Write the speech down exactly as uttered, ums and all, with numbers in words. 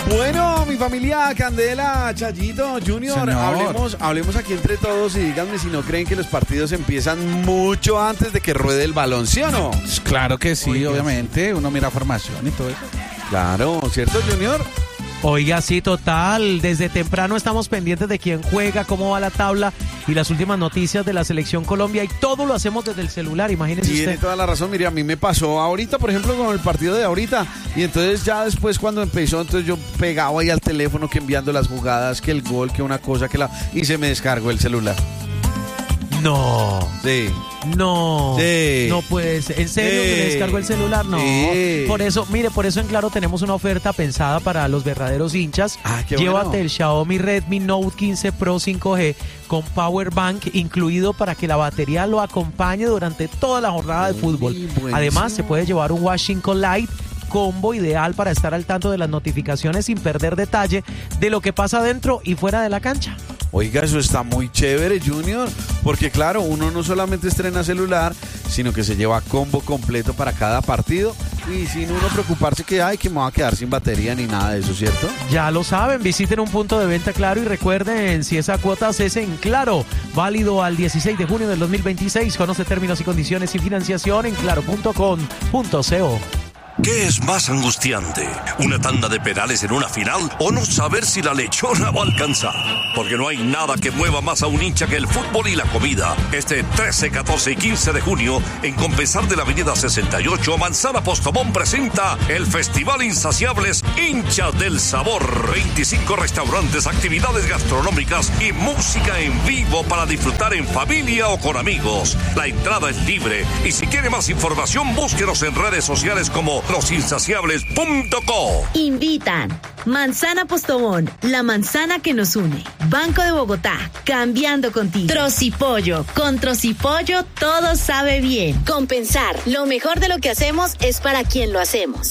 Bueno, mi familia Candela, Chayito, Junior, Señor. hablemos, hablemos aquí entre todos y díganme si no creen que los partidos empiezan mucho antes de que ruede el balón, ¿sí o no? Claro que sí, Oiga, obviamente. Uno mira formación y todo eso. Claro, ¿cierto, Junior? Oiga, sí, total. Desde temprano estamos pendientes de quién juega, cómo va la tabla y las últimas noticias de la Selección Colombia. Y todo lo hacemos desde el celular, imagínese Tiene usted. toda la razón, mire, a mí me pasó ahorita, por ejemplo, con el partido de ahorita. Y entonces ya después cuando empezó, entonces yo pegaba ahí al teléfono que enviando las jugadas, que el gol, que una cosa, que la... Y se me descargó el celular. No. Sí. No, Sí. no puede ser. ¿En serio Sí. que me descargó el celular? No. Sí. Por eso, mire, por eso en Claro tenemos una oferta pensada para los verdaderos hinchas. Ah, qué Llévate bueno. el Xiaomi Redmi Note quince Pro cinco G con Power Bank incluido para que la batería lo acompañe durante toda la jornada de fútbol. buenísimo. Además, se puede llevar un Washington Lite, combo ideal para estar al tanto de las notificaciones sin perder detalle de lo que pasa dentro y fuera de la cancha. Oiga, eso está muy chévere, Junior, porque claro, uno no solamente estrena celular, sino que se lleva combo completo para cada partido y sin uno preocuparse que, ay, que me va a quedar sin batería ni nada de eso, ¿cierto? Ya lo saben, visiten un punto de venta Claro y recuerden, si esa cuota se hace en Claro, válido al dieciséis de junio del dos mil veintiséis. Conoce términos y condiciones y financiación en claro punto com punto co. ¿Qué es más angustiante? ¿Una tanda de penales en una final o no saber si la lechona va a alcanzar? Porque no hay nada que mueva más a un hincha que el fútbol y la comida. Este trece, catorce y quince de junio, en Compensar de la Avenida sesenta y ocho, Manzana Postobón presenta el Festival Insaciables Hinchas del Sabor. veinticinco restaurantes, actividades gastronómicas y música en vivo para disfrutar en familia o con amigos. La entrada es libre y si quiere más información, búsquenos en redes sociales como los insaciables punto co. Invitan Manzana Postobón, la manzana que nos une. Banco de Bogotá, cambiando contigo. Trocipollo, con Trocipollo todo sabe bien. Compensar, lo mejor de lo que hacemos es para quien lo hacemos.